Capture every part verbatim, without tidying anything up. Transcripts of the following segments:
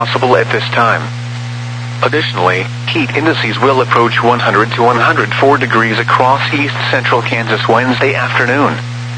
possible at this time. Additionally, heat indices will approach one hundred to one hundred four degrees across east central Kansas Wednesday afternoon.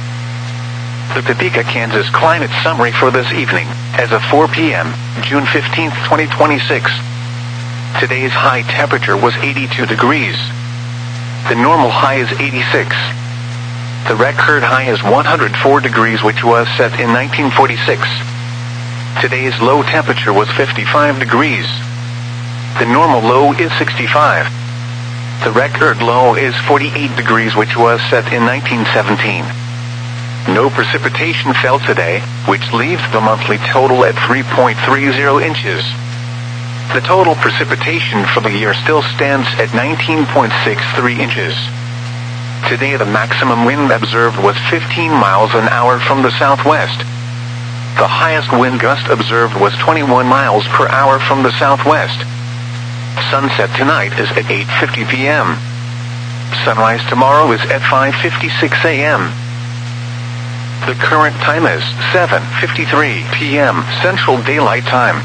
The Topeka, Kansas climate summary for this evening, as of four p m, June fifteenth, twenty twenty-six. Today's high temperature was eighty-two degrees. The normal high is eighty-six. The record high is one hundred four degrees, which was set in nineteen forty-six. Today's low temperature was fifty-five degrees. The normal low is sixty-five. The record low is forty-eight degrees, which was set in nineteen seventeen. No precipitation fell today, which leaves the monthly total at three point three zero inches. The total precipitation for the year still stands at nineteen point six three inches. Today the maximum wind observed was fifteen miles an hour from the southwest. The highest wind gust observed was twenty-one miles per hour from the southwest. Sunset tonight is at eight fifty p m Sunrise tomorrow is at five fifty-six a m The current time is seven fifty-three p m Central Daylight Time.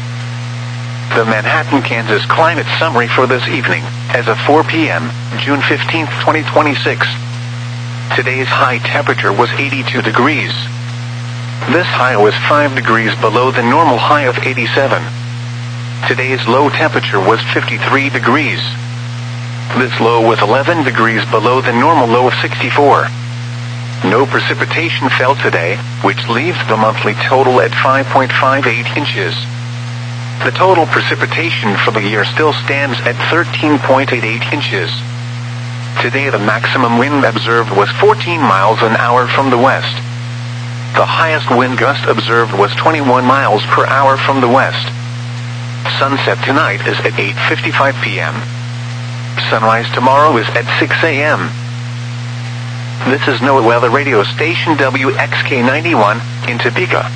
The Manhattan, Kansas climate summary for this evening, as of four p m, June fifteenth, twenty twenty-six. Today's high temperature was eighty-two degrees. This high was five degrees below the normal high of eighty-seven. Today's low temperature was fifty-three degrees. This low was eleven degrees below the normal low of sixty-four. No precipitation fell today, which leaves the monthly total at five point five eight inches. The total precipitation for the year still stands at thirteen point eight eight inches. Today the maximum wind observed was fourteen miles an hour from the west. The highest wind gust observed was twenty-one miles per hour from the west. Sunset tonight is at eight fifty-five p m Sunrise tomorrow is at six a m This is NOAA Weather Radio Station W X K ninety-one in Topeka.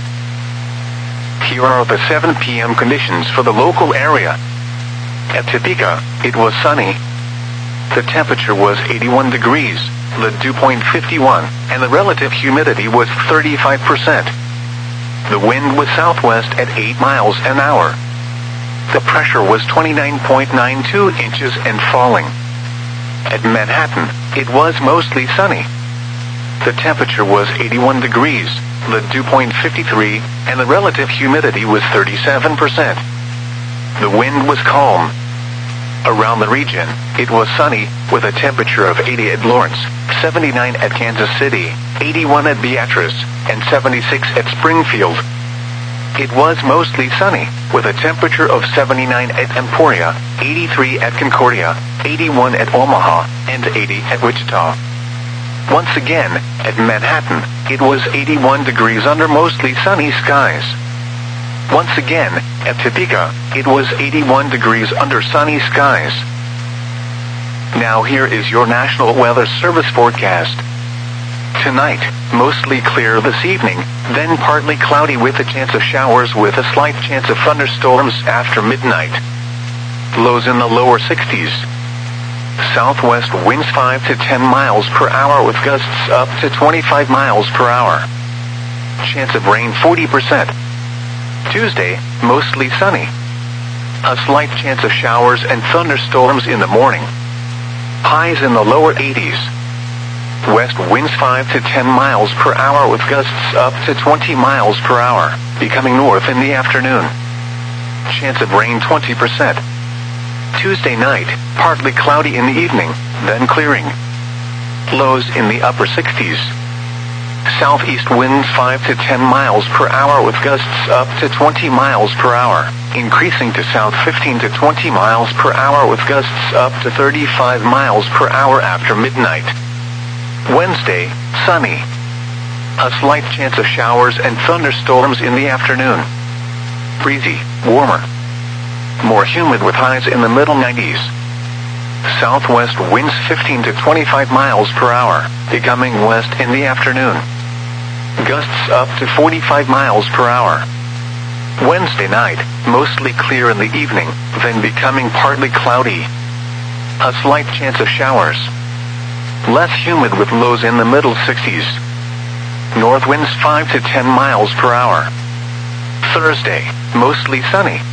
Here are the seven p m conditions for the local area. At Topeka, it was sunny. The temperature was eighty-one degrees, the dew point fifty-one, and the relative humidity was thirty-five percent. The wind was southwest at eight miles an hour. The pressure was twenty-nine point nine two inches and falling. At Manhattan, it was mostly sunny. The temperature was eighty-one degrees, the dew point fifty-three, and the relative humidity was thirty-seven percent. The wind was calm. Around the region, it was sunny, with a temperature of eighty at Lawrence, seventy-nine at Kansas City, eighty-one at Beatrice, and seventy-six at Springfield. It was mostly sunny, with a temperature of seventy-nine at Emporia, eighty-three at Concordia, eighty-one at Omaha, and eighty at Wichita. Once again, at Manhattan, it was eighty-one degrees under mostly sunny skies. Once again, at Topeka, it was eighty-one degrees under sunny skies. Now here is your National Weather Service forecast. Tonight, mostly clear this evening, then partly cloudy with a chance of showers with a slight chance of thunderstorms after midnight. Lows in the lower sixties. Southwest winds five to ten miles per hour with gusts up to twenty-five miles per hour. Chance of rain forty percent. Tuesday, mostly sunny. A slight chance of showers and thunderstorms in the morning. Highs in the lower eighties. West winds five to ten miles per hour with gusts up to twenty miles per hour, becoming north in the afternoon. Chance of rain twenty percent. Tuesday night, partly cloudy in the evening, then clearing. Lows in the upper sixties. Southeast winds five to ten miles per hour with gusts up to twenty miles per hour, increasing to south fifteen to twenty miles per hour with gusts up to thirty-five miles per hour after midnight. Wednesday, sunny. A slight chance of showers and thunderstorms in the afternoon. Breezy, warmer. More humid with highs in the middle nineties. Southwest winds fifteen to twenty-five miles per hour, becoming west in the afternoon. Gusts up to forty-five miles per hour. Wednesday night, mostly clear in the evening, then becoming partly cloudy. A slight chance of showers. Less humid with lows in the middle sixties. North winds five to ten miles per hour. Thursday, mostly sunny.